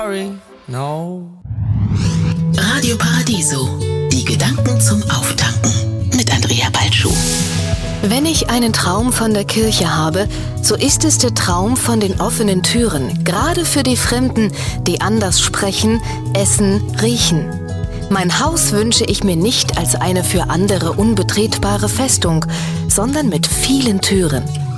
No. Radio Paradiso. Die Gedanken zum Auftanken mit Andrea Balschuh. Wenn ich einen Traum von der Kirche habe, so ist es der Traum von den offenen Türen, gerade für die Fremden, die anders sprechen, essen, riechen. Mein Haus wünsche ich mir nicht als eine für andere unbetretbare Festung, sondern mit vielen Türen.